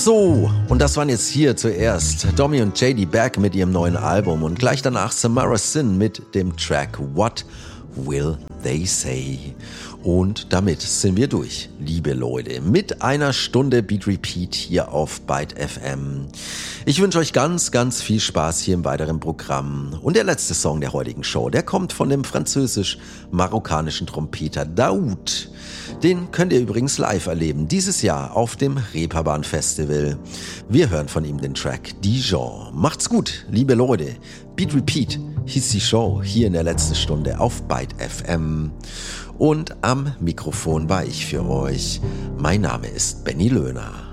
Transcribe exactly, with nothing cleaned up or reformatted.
So, und das waren jetzt hier zuerst Domi und J D Back mit ihrem neuen Album und gleich danach Samara Sin mit dem Track What Will They Say? Und damit sind wir durch, liebe Leute, mit einer Stunde Beat Repeat hier auf Byte F M. Ich wünsche euch ganz, ganz viel Spaß hier im weiteren Programm. Und der letzte Song der heutigen Show, der kommt von dem französisch-marokkanischen Trompeter Daoud. Den könnt ihr übrigens live erleben, dieses Jahr auf dem Reeperbahn Festival. Wir hören von ihm den Track Dijon. Macht's gut, liebe Leute. Beat Repeat hieß die Show hier in der letzten Stunde auf Byte F M. Und am Mikrofon war ich für euch. Mein Name ist Benny Löhner.